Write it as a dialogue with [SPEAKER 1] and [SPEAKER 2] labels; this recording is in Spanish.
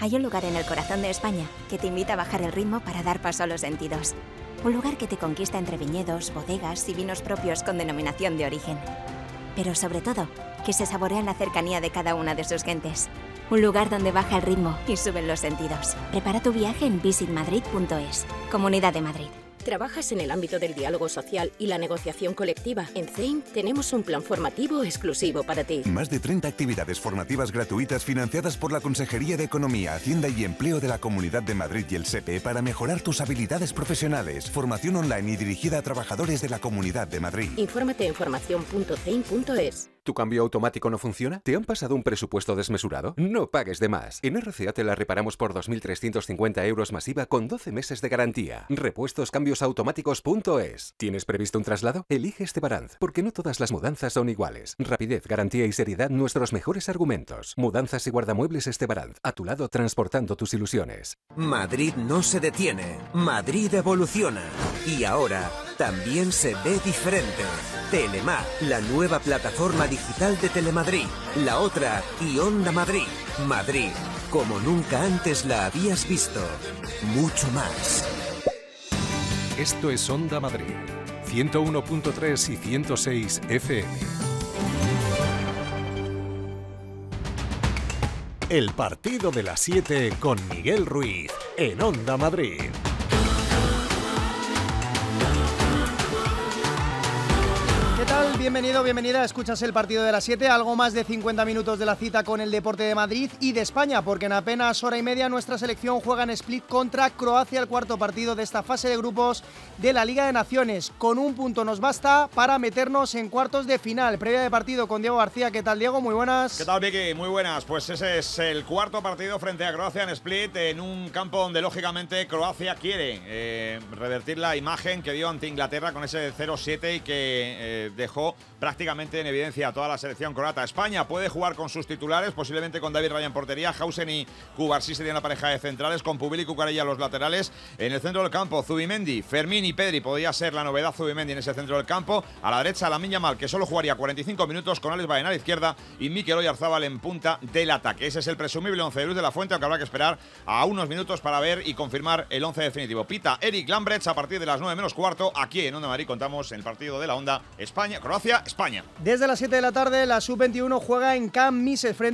[SPEAKER 1] Hay un lugar en el corazón de España que te invita a bajar el ritmo para dar paso a los sentidos. Un lugar que te conquista entre viñedos, bodegas y vinos propios con denominación de origen. Pero sobre todo, que se saborea en la cercanía de cada una de sus gentes. Un lugar donde baja el ritmo y suben los sentidos. Prepara tu viaje en visitmadrid.es. Comunidad de Madrid.
[SPEAKER 2] ¿Trabajas en el ámbito del diálogo social y la negociación colectiva? En CEIM tenemos un plan formativo exclusivo para ti.
[SPEAKER 3] Más de 30 actividades formativas gratuitas financiadas por la Consejería de Economía, Hacienda y Empleo de la Comunidad de Madrid y el SEPE para mejorar tus habilidades profesionales. Formación online y dirigida a trabajadores de la Comunidad de Madrid.
[SPEAKER 2] Infórmate en formación.ceim.es.
[SPEAKER 4] ¿Tu cambio automático no funciona? ¿Te han pasado un presupuesto desmesurado? No pagues de más. En RCA te la reparamos por 2.350 euros masiva con 12 meses de garantía. Repuestoscambiosautomáticos.es. ¿Tienes previsto un traslado? Elige Estebaranz, porque no todas las mudanzas son iguales. Rapidez, garantía y seriedad, nuestros mejores argumentos. Mudanzas y guardamuebles Estebaranz. A tu lado, transportando tus ilusiones.
[SPEAKER 5] Madrid no se detiene. Madrid evoluciona. Y ahora también se ve diferente. Telemar, la nueva plataforma digital de Telemadrid. La otra, y Onda Madrid. Madrid, como nunca antes la habías visto. Mucho más.
[SPEAKER 6] Esto es Onda Madrid, 101.3 y 106 FM. El partido de las 7 con Miguel Ruiz en Onda Madrid.
[SPEAKER 7] ¿Qué tal? Bienvenido, bienvenida. Escuchas el partido de las 7, algo más de 50 minutos de la cita con el deporte de Madrid y de España, porque en apenas hora y media nuestra selección juega en Split contra Croacia, el cuarto partido de esta fase de grupos de la Liga de Naciones. Con un punto nos basta para meternos en cuartos de final. Previa de partido con Diego García. ¿Qué tal, Diego? Muy buenas.
[SPEAKER 8] ¿Qué tal, Vicky? Muy buenas. Pues ese es el cuarto partido frente a Croacia en Split, en un campo donde lógicamente Croacia quiere revertir la imagen que dio ante Inglaterra con ese 0-7 y que dejó prácticamente en evidencia a toda la selección croata. España puede jugar con sus titulares, posiblemente con David Raya en portería, Hausen y Cubarsí serían la pareja de centrales, con Pubil y Cucurella los laterales. En el centro del campo, Zubimendi, Fermín y Pedri, podría ser la novedad Zubimendi en ese centro del campo. A la derecha, Lamine Yamal, que solo jugaría 45 minutos, con Alex Baena a la izquierda y Mikel Oyarzabal en punta del ataque. Ese es el presumible 11 de Luis de la Fuente, aunque habrá que esperar a unos minutos para ver y confirmar el 11 definitivo. Pita Eric Lambrecht a partir de las 9 menos cuarto. Aquí en Onda Madrid contamos en el partido de la Onda España, Croacia, España.
[SPEAKER 7] Desde las 7 de la tarde, la Sub-21 juega en Camp Mises frente